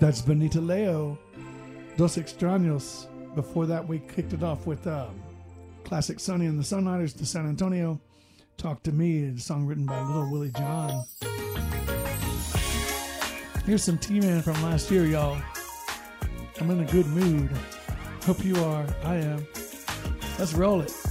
That's Benita Leo, Dos Extraños. Before that, we kicked it off with classic Sonny and the Sunriders to San Antonio. Talk to Me, a song written by Little Willie John. Here's some T-Man from last year, y'all. I'm in a good mood. Hope you are. I am. Let's roll it.